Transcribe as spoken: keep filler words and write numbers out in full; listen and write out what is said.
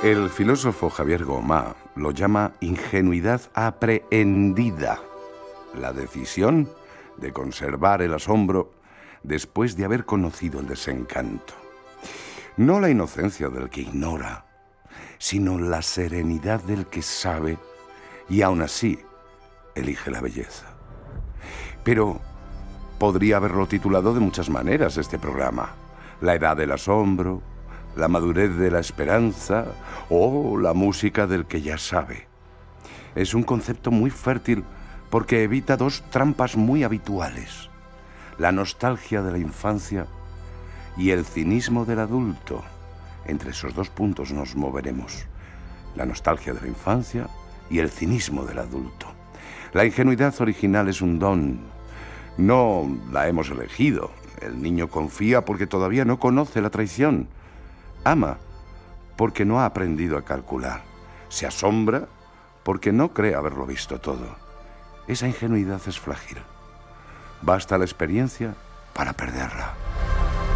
El filósofo Javier Gomá lo llama ingenuidad aprehendida, la decisión de conservar el asombro después de haber conocido el desencanto. No la inocencia del que ignora, sino la serenidad del que sabe y aún así elige la belleza. Pero podría haberlo titulado de muchas maneras este programa: La edad del asombro, la madurez de la esperanza o la música del que ya sabe. Es un concepto muy fértil porque evita dos trampas muy habituales: la nostalgia de la infancia y el cinismo del adulto. Entre esos dos puntos nos moveremos: la nostalgia de la infancia y el cinismo del adulto. La ingenuidad original es un don. No la hemos elegido. El niño confía porque todavía no conoce la traición. Ama porque no ha aprendido a calcular. Se asombra porque no cree haberlo visto todo. Esa ingenuidad es frágil. Basta la experiencia para perderla.